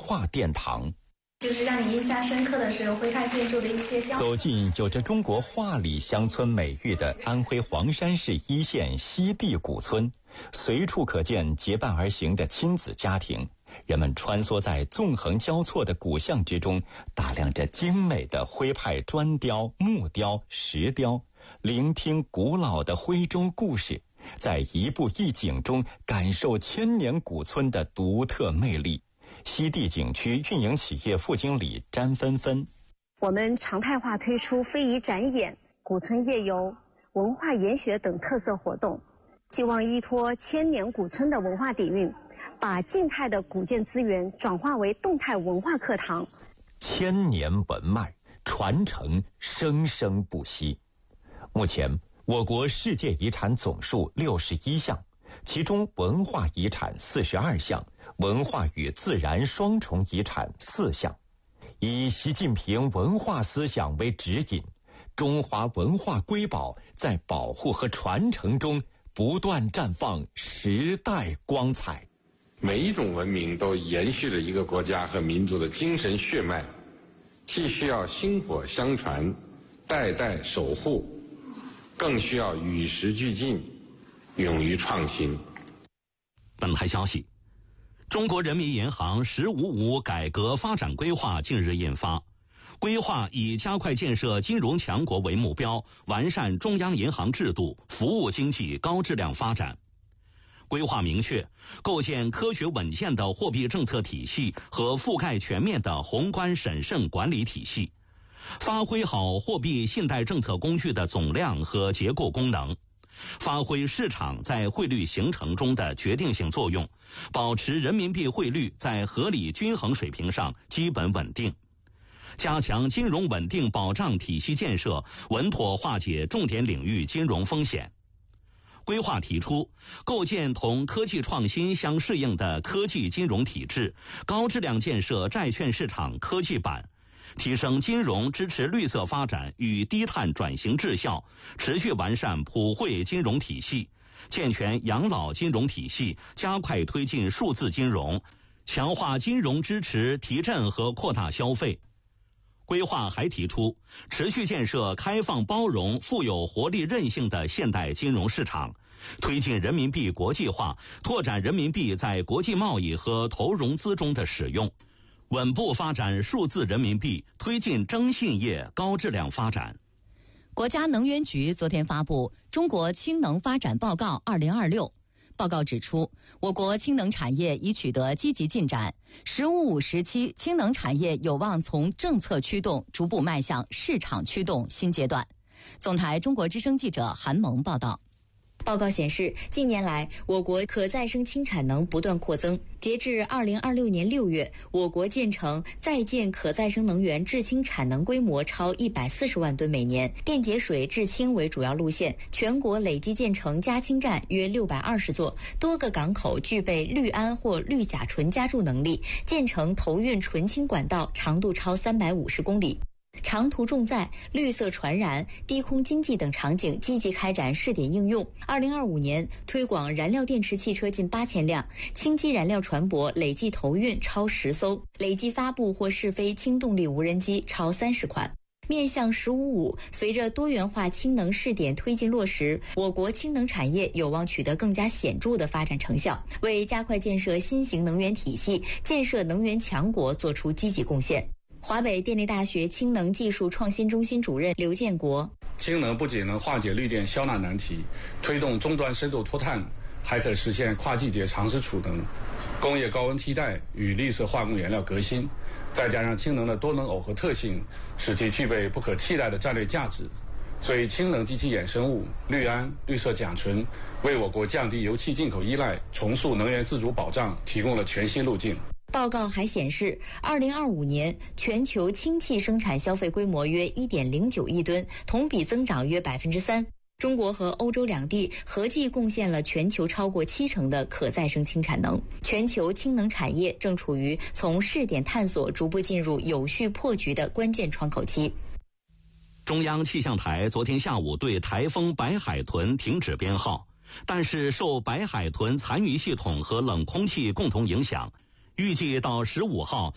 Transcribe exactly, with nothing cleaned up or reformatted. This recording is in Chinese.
化殿堂。 就是让你印象深刻的是徽派建筑的一些雕塑。 走进有着中国画里乡村美誉的安徽黄山市一线西递古村，随处可见结伴而行的亲子家庭，人们穿梭在纵横交错的古巷之中，打量着精美的徽派砖雕、木雕、石雕，聆听古老的徽州故事，在一步一景中感受千年古村的独特魅力。西递景区运营企业副经理詹芬芬： 我们常态化推出非遗展演、古村夜游、文化研学等特色活动，希望依托千年古村的文化底蕴，把静态的古建资源转化为动态文化课堂。 千年文脉传承生生不息。目前我国世界遗产总数六十一项，其中文化遗产四十二项，文化与自然双重遗产四项。以习近平文化思想为指引，中华文化瑰宝在保护和传承中不断绽放时代光彩。 每一种文明都延续着一个国家和民族的精神血脉，既需要薪火相传、代代守护，更需要与时俱进、勇于创新。 本台消息，中国人民银行“十五五”改革发展规划近日印发，规划以加快建设金融强国为目标，完善中央银行制度，服务经济高质量发展。规划明确，构建科学稳健的货币政策体系和覆盖全面的宏观审慎管理体系，发挥好货币信贷政策工具的总量和结构功能，发挥市场在汇率形成中的决定性作用，保持人民币汇率在合理均衡水平上基本稳定，加强金融稳定保障体系建设，稳妥化解重点领域金融风险。规划提出，构建同科技创新相适应的科技金融体制，高质量建设债券市场科技板，提升金融支持绿色发展与低碳转型质效，持续完善普惠金融体系，健全养老金融体系，加快推进数字金融，强化金融支持提振和扩大消费。规划还提出，持续建设开放包容、富有活力韧性的现代金融市场，推进人民币国际化，拓展人民币在国际贸易和投融资中的使用，稳步发展数字人民币，推进征信业高质量发展。 国家能源局昨天发布《中国氢能发展报告二零二六》，报告指出，我国氢能产业已取得积极进展，“十五五”时期氢能产业有望从政策驱动逐步迈向市场驱动新阶段。总台中国之声记者韩萌报道。 报告显示，近年来我国可再生氢产能不断扩增。截至二零二六年六月，我国建成在建可再生能源制氢产能规模超一百四十万吨每年，电解水制氢为主要路线，全国累计建成加氢站约六百二十座，多个港口具备氯胺或氯甲醇加注能力，建成投运纯氢管道长度超三百五十公里。长途重载、绿色传燃、低空经济等场景积极开展试点应用。二零二五年推广燃料电池汽车近八千辆，氢基燃料船舶累计投运超十艘，累计发布或试飞氢动力无人机超三十款。面向“十五五”，随着多元化氢能试点推进落实，我国氢能产业有望取得更加显著的发展成效，为加快建设新型能源体系、建设能源强国作出积极贡献。华北电力大学氢能技术创新中心主任刘建国： 氢能不仅能化解绿电消纳难题，推动终端深度脱碳，还可实现跨季节长时储能、工业高温替代与绿色化工原料革新。再加上氢能的多能耦合特性，使其具备不可替代的战略价值。所以氢能及其衍生物氯胺、绿色甲醇为我国降低油气进口依赖、重塑能源自主保障提供了全新路径。 报告还显示，二零二五年全球氢气生产消费规模约 一点零九亿吨，同比增长约 百分之三。中国和欧洲两地合计贡献了全球超过七成的可再生氢产能。全球氢能产业正处于从试点探索逐步进入有序破局的关键窗口期。 中央气象台昨天下午对台风白海豚停止编号，但是受白海豚残余系统和冷空气共同影响，预计到十五号